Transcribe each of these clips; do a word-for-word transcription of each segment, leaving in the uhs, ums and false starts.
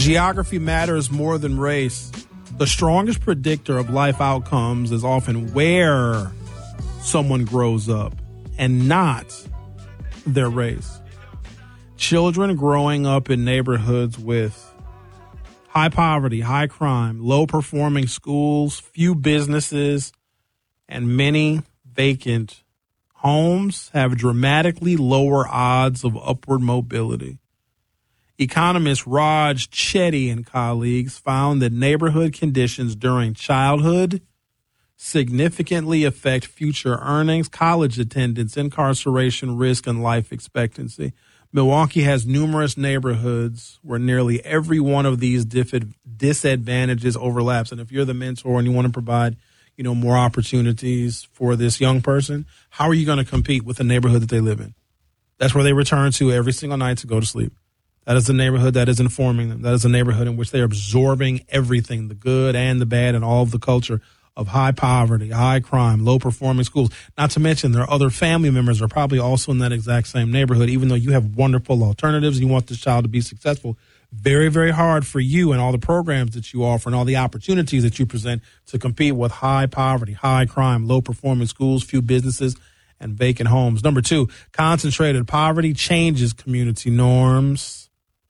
Geography matters more than race. The strongest predictor of life outcomes is often where someone grows up and not their race. Children growing up in neighborhoods with high poverty, high crime, low-performing schools, few businesses, and many vacant homes have dramatically lower odds of upward mobility. Economist Raj Chetty and colleagues found that neighborhood conditions during childhood significantly affect future earnings, college attendance, incarceration risk, and life expectancy. Milwaukee has numerous neighborhoods where nearly every one of these diff- disadvantages overlaps. And if you're the mentor and you want to provide, you know, more opportunities for this young person, how are you going to compete with the neighborhood that they live in? That's where they return to every single night to go to sleep. That is the neighborhood that is informing them. That is the neighborhood in which they're absorbing everything, the good and the bad, and all of the culture of high poverty, high crime, low-performing schools. Not to mention their other family members are probably also in that exact same neighborhood, even though you have wonderful alternatives. You want this child to be successful. Very, very hard for you and all the programs that you offer and all the opportunities that you present to compete with high poverty, high crime, low-performing schools, few businesses, and vacant homes. Number two, concentrated poverty changes community norms.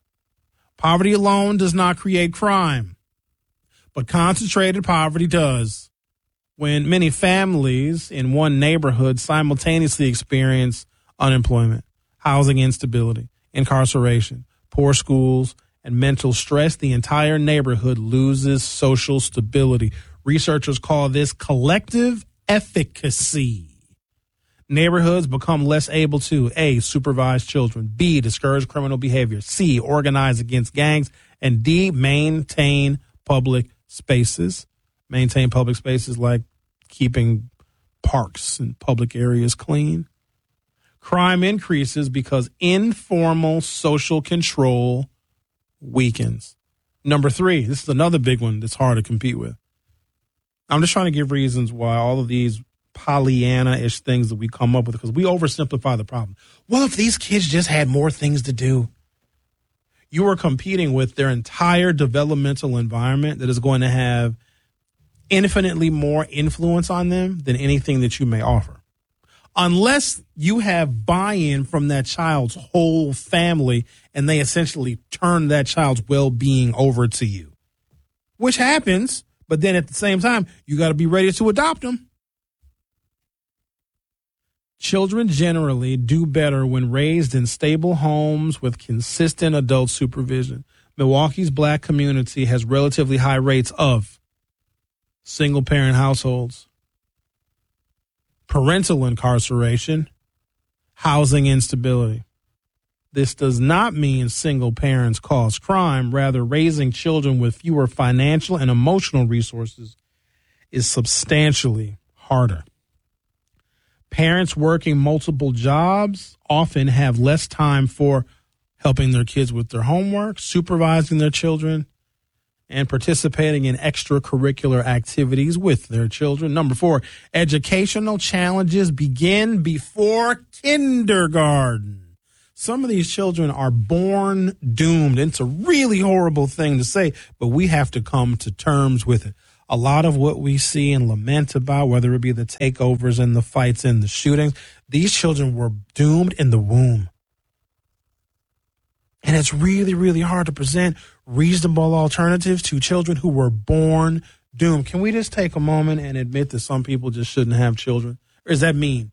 Poverty alone does not create crime, but concentrated poverty does. When many families in one neighborhood simultaneously experience unemployment, housing instability, incarceration, poor schools, and mental stress, the entire neighborhood loses social stability. Researchers call this collective efficacy. Neighborhoods become less able to A, supervise children, B, discourage criminal behavior, C, organize against gangs, and D, maintain public spaces. Maintain public spaces like keeping parks and public areas clean. Crime increases because informal social control weakens. Number three, this is another big one that's hard to compete with. I'm just trying to give reasons why all of these Pollyanna-ish things that we come up with, because we oversimplify the problem. Well, if these kids just had more things to do. You are competing with their entire developmental environment that is going to have infinitely more influence on them than anything that you may offer. Unless you have buy-in from that child's whole family and they essentially turn that child's well-being over to you, which happens, but then at the same time, you got to be ready to adopt them. Children generally do better when raised in stable homes with consistent adult supervision. Milwaukee's black community has relatively high rates of single-parent households, parental incarceration, housing instability. This does not mean single parents cause crime. Rather, raising children with fewer financial and emotional resources is substantially harder. Parents working multiple jobs often have less time for helping their kids with their homework, supervising their children, and participating in extracurricular activities with their children. Number four, educational challenges begin before kindergarten. Some of these children are born doomed. It's a really horrible thing to say, but we have to come to terms with it. A lot of what we see and lament about, whether it be the takeovers and the fights and the shootings, these children were doomed in the womb. And it's really, really hard to present reasonable alternatives to children who were born doomed. Can we just take a moment and admit that some people just shouldn't have children? Or is that mean?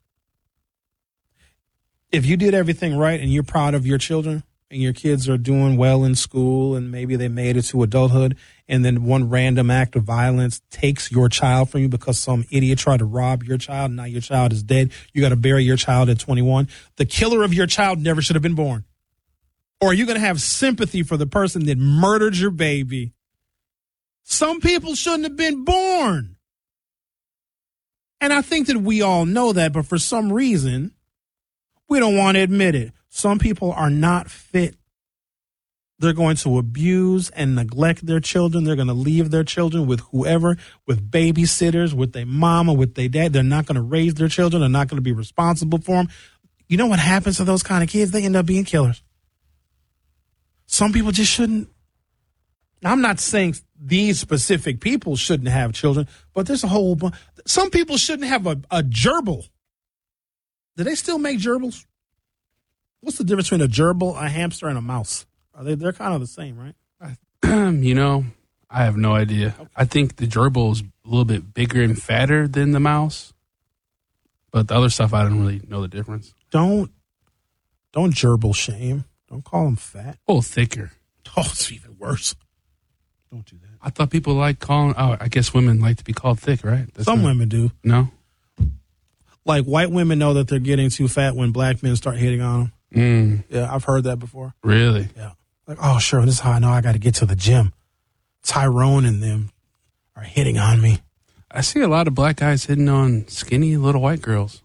If you did everything right and you're proud of your children and your kids are doing well in school and maybe they made it to adulthood, and then one random act of violence takes your child from you because some idiot tried to rob your child, and now your child is dead, you got to bury your child at twenty-one. The killer of your child never should have been born. Or are you going to have sympathy for the person that murdered your baby? Some people shouldn't have been born. And I think that we all know that, but for some reason, we don't want to admit it. Some people are not fit. They're going to abuse and neglect their children. They're going to leave their children with whoever, with babysitters, with their mama, with their dad. They're not going to raise their children. They're not going to be responsible for them. You know what happens to those kind of kids? They end up being killers. Some people just shouldn't I'm not saying these specific people shouldn't have children, but there's a whole bunch. Some people shouldn't have a, a gerbil. Do they still make gerbils? What's the difference between a gerbil, a hamster, and a mouse? Are they? They're kind of the same, right? You know, I have no idea. Okay. I think the gerbil is a little bit bigger and fatter than the mouse, but the other stuff I don't really know the difference. Don't don't gerbil shame. Don't call them fat. Oh, thicker. Oh, it's even worse. Don't do that. I thought people like calling. Oh, I guess women like to be called thick, right? That's Some not, women do. No. Like white women know that they're getting too fat when black men start hitting on them. Mm. Yeah, I've heard that before. Really? Yeah. Like, oh, sure, this is how I know I got to get to the gym. Tyrone and them are hitting on me. I see a lot of black guys hitting on skinny little white girls.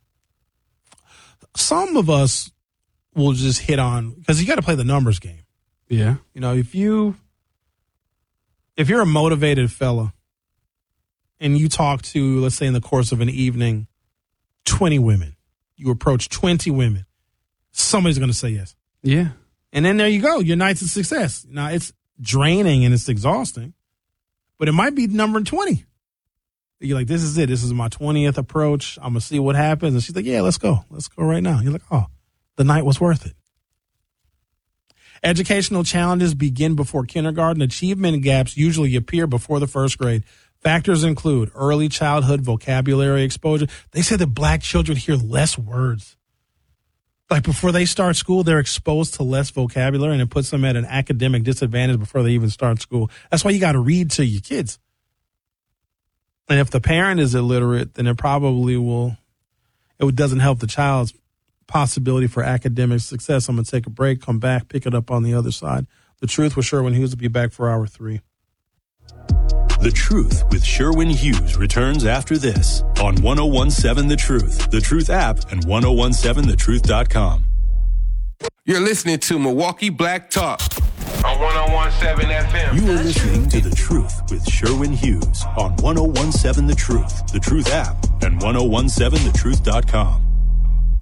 Some of us will just hit on, because you got to play the numbers game. Yeah. You know, if you, if you're a motivated fella and you talk to, let's say in the course of an evening, twenty women, you approach twenty women, somebody's going to say yes. Yeah. And then there you go. Your night's a success. Now, it's draining and it's exhausting, but it might be number twenty. You're like, this is it. This is my twentieth approach. I'm going to see what happens. And she's like, yeah, let's go. Let's go right now. You're like, oh, the night was worth it. Educational challenges begin before kindergarten. Achievement gaps usually appear before the first grade. Factors include early childhood vocabulary exposure. They say that black children hear less words. Like before they start school, they're exposed to less vocabulary, and it puts them at an academic disadvantage before they even start school. That's why you got to read to your kids. And if the parent is illiterate, then it probably will, it doesn't help the child's possibility for academic success. I'm going to take a break, come back, pick it up on the other side. The Truth with Sherwin Hughes will be back for hour three. The Truth with Sherwin Hughes returns after this on ten seventeen The Truth, The Truth app, and ten seventeen the truth dot com. You're listening to Milwaukee Black Talk on ten seventeen F M. You are listening to The Truth with Sherwin Hughes on ten seventeen The Truth, The Truth app, and ten seventeen the truth dot com.